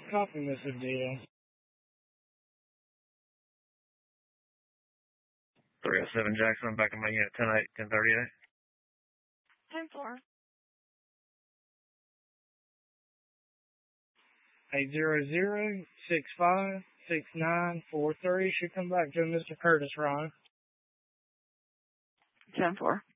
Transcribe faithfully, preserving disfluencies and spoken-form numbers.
Copy, Mister Deal. three oh seven Jackson, back in my unit, ten eight, ten thirty-eight. ten four. eight zero zero six five six nine four three should come back to Mister Curtis Ryan. ten four.